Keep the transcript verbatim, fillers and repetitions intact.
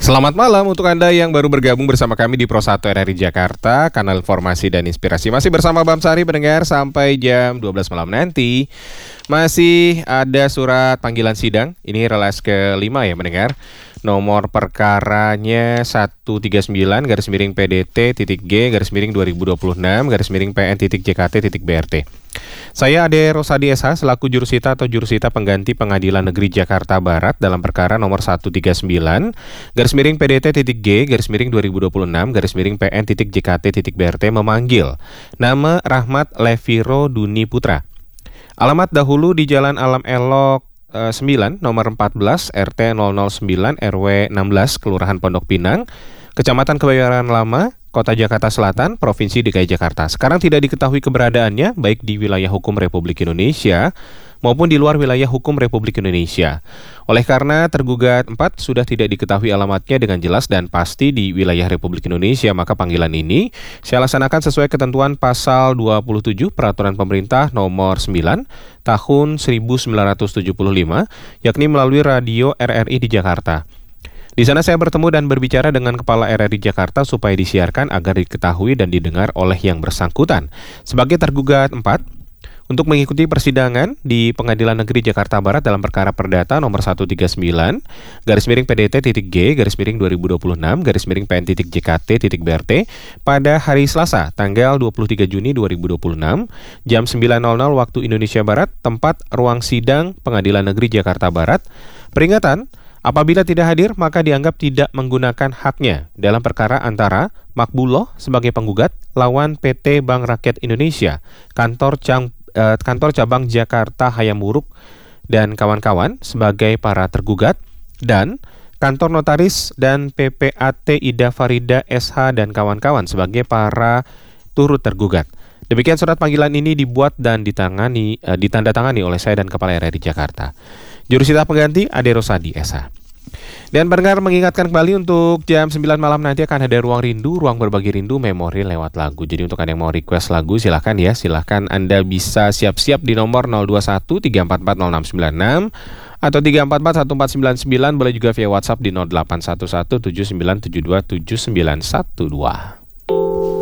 Selamat malam untuk Anda yang baru bergabung bersama kami di Pro satu R R I Jakarta, kanal informasi dan inspirasi. Masih bersama Bam Sari pendengar sampai jam dua belas malam nanti. Masih ada surat panggilan sidang, ini relas kelima ya pendengar. Nomor perkaranya seratus tiga puluh sembilan garis miring P D T titik G garis miring dua ribu dua puluh enam garis miring P N titik J K T titik B R T. Saya Ade Rosadi S H selaku jurusita atau jurusita pengganti Pengadilan Negeri Jakarta Barat dalam perkara nomor seratus tiga puluh sembilan garis miring P D T titik G garis miring dua ribu dua puluh enam garis miring P N titik J K T titik B R T memanggil nama Rahmat Leviro Duni Putra. Alamat dahulu di Jalan Alam Elok eh, sembilan nomor empat belas R T nol nol sembilan R W enam belas Kelurahan Pondok Pinang, Kecamatan Kebayoran Lama, Kota Jakarta Selatan, Provinsi D K I Jakarta. Sekarang tidak diketahui keberadaannya baik di wilayah hukum Republik Indonesia maupun di luar wilayah hukum Republik Indonesia. Oleh karena tergugat empat sudah tidak diketahui alamatnya dengan jelas dan pasti di wilayah Republik Indonesia, maka panggilan ini saya laksanakan sesuai ketentuan pasal dua puluh tujuh Peraturan Pemerintah nomor sembilan tahun seribu sembilan ratus tujuh puluh lima, yakni melalui radio R R I di Jakarta. Di sana saya bertemu dan berbicara dengan Kepala R R I Jakarta supaya disiarkan agar diketahui dan didengar oleh yang bersangkutan. Sebagai tergugat empat, untuk mengikuti persidangan di Pengadilan Negeri Jakarta Barat dalam perkara perdata nomor seratus tiga puluh sembilan garis miring P D T titik G garis miring dua ribu dua puluh enam garis miring P N titik J K T titik B R T pada hari Selasa tanggal dua puluh tiga Juni dua ribu dua puluh enam jam sembilan nol nol waktu Indonesia Barat, tempat ruang sidang Pengadilan Negeri Jakarta Barat. Peringatan, apabila tidak hadir maka dianggap tidak menggunakan haknya dalam perkara antara Makbuloh sebagai penggugat lawan P T Bank Rakyat Indonesia, kantor Cang eh, kantor cabang Jakarta Hayamuruk dan kawan-kawan sebagai para tergugat, dan kantor notaris dan P P A T Ida Farida S H dan kawan-kawan sebagai para turut tergugat. Demikian surat panggilan ini dibuat dan ditangani, eh, ditandatangani oleh saya dan Kepala R R I Jakarta. Jurusita pengganti Ade Rosadi S H. Dan pendengar mengingatkan kembali untuk jam sembilan malam nanti akan ada Ruang Rindu, ruang berbagi rindu memori lewat lagu. Jadi untuk Anda yang mau request lagu silahkan ya, silahkan Anda bisa siap-siap di nomor nol dua satu tiga empat empat nol enam sembilan enam atau tiga empat empat satu empat sembilan sembilan, boleh juga via WhatsApp di nol delapan satu satu tujuh sembilan tujuh dua tujuh sembilan satu dua.